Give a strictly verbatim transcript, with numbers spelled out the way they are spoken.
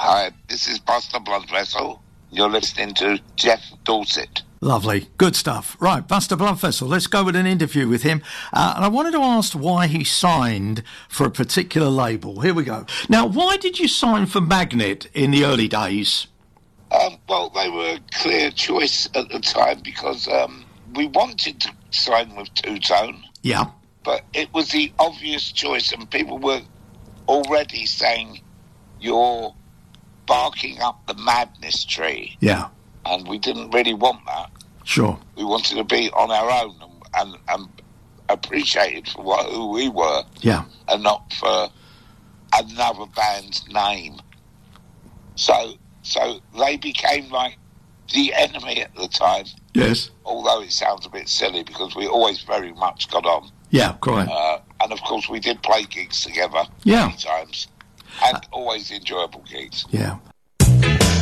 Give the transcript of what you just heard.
Hi, this is Buster Bloodvessel. You're listening to Jeff Dorset. Lovely. Good stuff. Right, Buster Bloodvessel, let's go with an interview with him. Uh, and I wanted to ask why he signed for a particular label. Here we go. Now, why did you sign for Magnet in the early days? Um, well, they were a clear choice at the time because um, we wanted to sign with Two Tone. Yeah. But it was the obvious choice, and people were already saying, you're barking up the madness tree. Yeah. And we didn't really want that. Sure. We wanted to be on our own and, and, and appreciated for what, who we were. Yeah. And not for another band's name. So, so they became like the enemy at the time. Yes. Although it sounds a bit silly because we always very much got on. Yeah, correct. Uh, and of course we did play gigs together yeah. many times. And uh, always enjoyable gigs. Yeah.